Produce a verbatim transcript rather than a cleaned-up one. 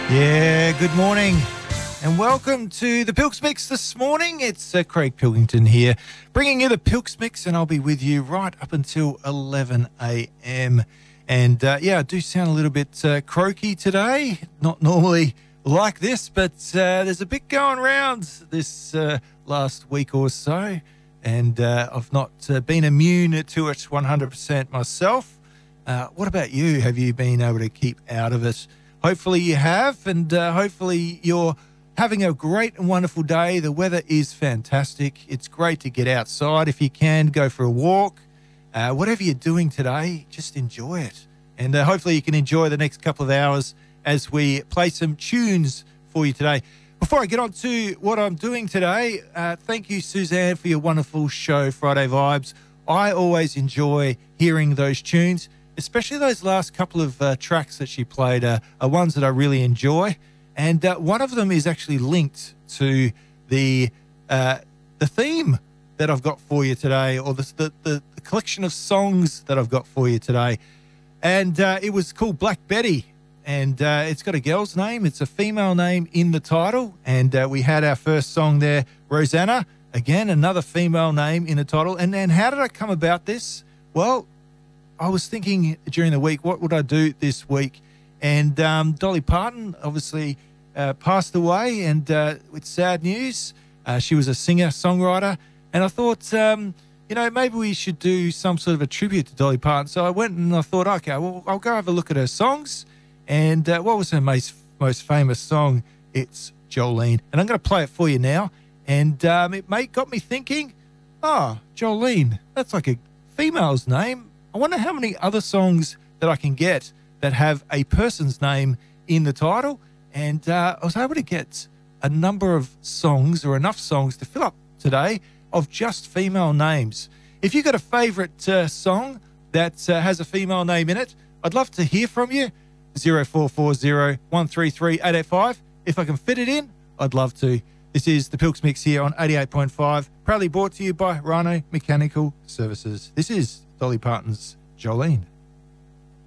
Yeah, good morning and welcome to the Pilks Mix this morning. It's uh, Craig Pilkington here, bringing you the Pilks Mix, and I'll be with you right up until eleven a m. And uh, yeah, I do sound a little bit uh, croaky today, not normally like this, but uh, there's a bit going around this uh, last week or so, and uh, I've not uh, been immune to it one hundred percent myself. Uh, what about you? Have you been able to keep out of it? Hopefully you have, and uh, hopefully you're having a great and wonderful day. The weather is fantastic. It's great to get outside if you can, go for a walk. Uh, whatever you're doing today, just enjoy it. And uh, hopefully you can enjoy the next couple of hours as we play some tunes for you today. Before I get on to what I'm doing today, uh, thank you, Suzanne, for your wonderful show, Friday Vibes. I always enjoy hearing those tunes, especially those last couple of uh, tracks that she played uh, are ones that I really enjoy. And uh, one of them is actually linked to the uh, the theme that I've got for you today, or the, the, the, the collection of songs that I've got for you today. And uh, it was called Black Betty. And uh, it's got a girl's name. It's a female name in the title. And uh, we had our first song there, Rosanna. Again, another female name in the title. And then how did I come about this? Well, I was thinking during the week, what would I do this week? And um, Dolly Parton obviously uh, passed away, and uh, with sad news. Uh, she was a singer, songwriter, and I thought, um, you know, maybe we should do some sort of a tribute to Dolly Parton. So I went and I thought, okay, well, I'll go have a look at her songs. And uh, what was her most, most famous song? It's Jolene. And I'm going to play it for you now. And um, it mate, got me thinking, oh, Jolene, that's like a female's name. I wonder how many other songs that I can get that have a person's name in the title. And uh, I was able to get a number of songs, or enough songs to fill up today, of just female names. If you've got a favourite uh, song that uh, has a female name in it, I'd love to hear from you. zero four four zero, one three three, eight eight five. If I can fit it in, I'd love to. This is the Pilks Mix here on eighty-eight point five, proudly brought to you by Rhino Mechanical Services. This is Dolly Parton's Jolene.